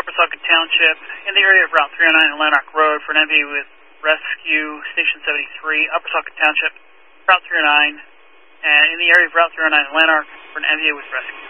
Upper Saukett Township, in the area of Route 309 and Lanark Road for an MVA with rescue, Station 73, Upper Saukett Township, Route 309, and in the area of Route 309 and Lanark for an MVA with rescue.